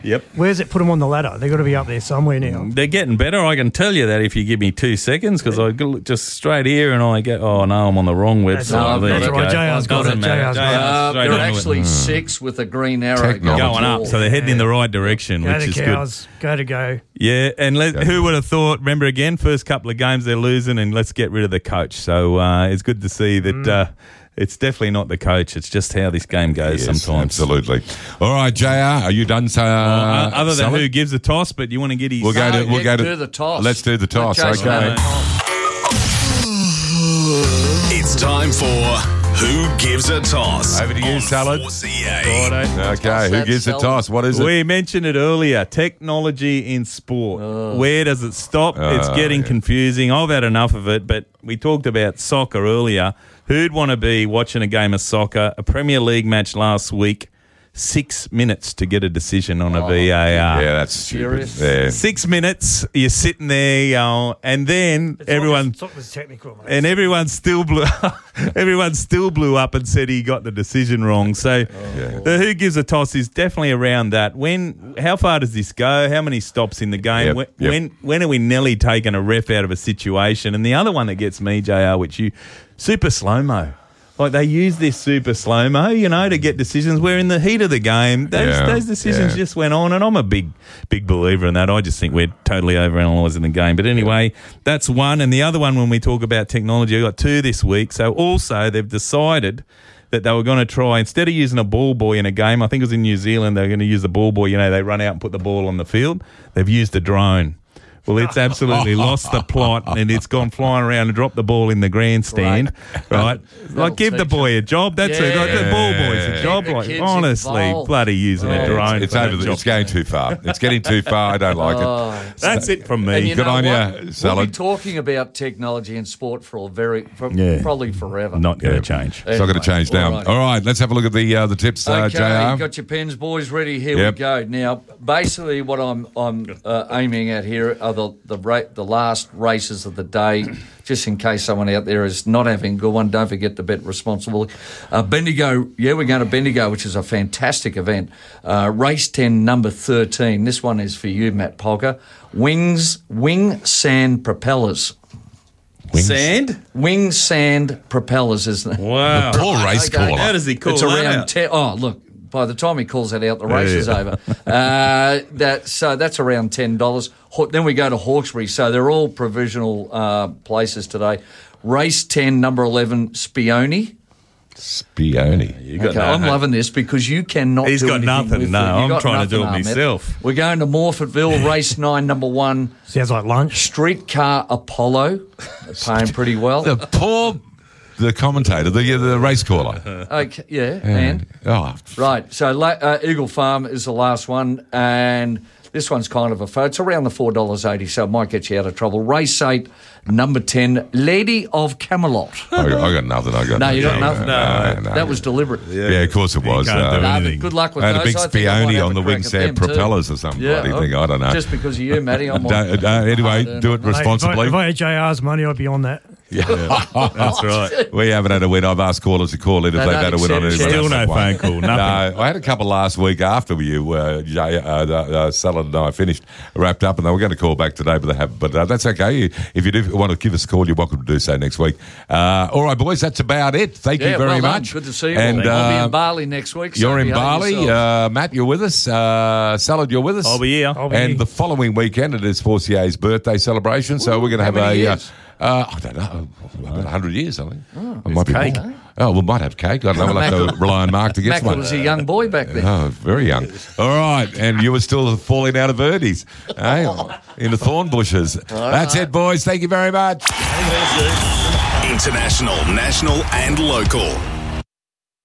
Yep. Where's it put them on the ladder? They've got to be up there somewhere now. They're getting better. I can tell you that if you give me 2 seconds, because I look just straight here and I go, oh, no, I'm on the wrong website. That's right. JR's got it. JR's got it. There are actually 6 with a green arrow going up, so they're heading in the right direction, which is Cows. good. Go. Yeah, and who would have thought, remember again, first couple of games they're losing and let's get rid of the coach. So it's good to see that it's definitely not the coach. It's just how this game goes sometimes. Absolutely. All right, JR, are you done? Other than who gives the toss, but you want to get his... We'll go to the toss. Let's do the toss, okay. It's time for Who Gives a Toss? Over to you, Salad. 4CA. Okay, who gives a toss? What is it? We mentioned it earlier, technology in sport. Where does it stop? It's getting confusing. I've had enough of it, but we talked about soccer earlier. Who'd want to be watching a game of soccer, a Premier League match last week, 6 minutes to get a decision on a VAR? Yeah, that's stupid. Serious? Yeah. 6 minutes, you're sitting there, and then everyone... Soccer's technical, mate. And everyone still blew up and said he got the decision wrong. So the who gives a toss is definitely around that. How far does this go? How many stops in the game? When are we nearly taking a ref out of a situation? And the other one that gets me, JR, super slow-mo. Like they use this super slow-mo, to get decisions where in the heat of the game, those decisions just went on. And I'm a big believer in that. I just think we're totally overanalyzing the game. But anyway, that's one. And the other one, when we talk about technology, I got 2 this week. So also they've decided that they were going to try, instead of using a ball boy in a game, I think it was in New Zealand, they were going to use the ball boy. They run out and put the ball on the field. They've used a drone. Well, it's absolutely lost the plot and it's gone flying around and dropped the ball in the grandstand, right? Like, give the boy a job. That's it. Like, the ball boy's a job. Like, honestly, involved. Bloody using a drone. It's over. It's going too far. It's getting too far. I don't like it. That's it from me. Good on you, Salad. We'll be talking about technology in sport probably forever. Not going to change. It's not going to change now. All right, let's have a look at the tips, Okay, JR. got your pens, boys, ready? Here we go. Now, basically what I'm aiming at here are the last races of the day, just in case someone out there is not having a good one. Don't forget to bet responsibly. Bendigo, we're going to Bendigo, which is a fantastic event. Race 10, number 13. This one is for you, Matt Pogger. Wing Sand Propellers. Wing Sand Propellers, isn't it? Wow. The poor race caller. How does he call it's that around out? 10. Oh, look. By the time he calls that out, the race is over. So that's around $10. Then we go to Hawkesbury. So they're all provisional places today. Race 10, number 11, Spione. Spione. Okay, I'm loving this because you cannot He's do got anything nothing. with No, it. I'm got trying to do it nothing, Ahmed. myself. We're going to Morfettville, race 9, number 1, Sounds like lunch. Streetcar Apollo. They're paying pretty well. The commentator, the race caller. Okay, and right. So Eagle Farm is the last one, and this one's kind of it's around the $4.80, so it might get you out of trouble. Race 8, number 10, Lady of Camelot. I got nothing. No, you got nothing. No. That was deliberate. Yeah, of course it was. can't do anything. Good luck with I had those. a big I think I might Spione have on a the crack wing at sand them too. propellers or something bloody thing. I don't know. Just because of you, Matty, I'm on. Anyway, do it responsibly. If I had JR's money, I'd be on that. That's right. We haven't had a win. I've asked callers to call in if They they've don't had a win on accept anyone Still else. no phone call, nothing. No, I had a couple last week after you, Salad and I finished, wrapped up, and they were going to call back today, but they haven't. But that's okay. If you do want to give us a call, you're welcome to do so next week. All right, boys, that's about it. Thank you very well done. much. Good to see you. And I'll be in Bali next week. So you're in behave Bali. yourselves. Matt, you're with us. Salad, you're with us. I'll be here. And the following weekend, it is 4CA's birthday celebration, so we're going to have how many years? I don't know, about 100 years, I think. Oh, it might be cake. more. Oh, we might have cake. I don't know. We'll have to rely on Mark to get Mac one. was a young boy back then. Oh, very young. All right, and you were still falling out of birdies, in the thorn bushes. That's it, boys. Thank you very much. International, national and local.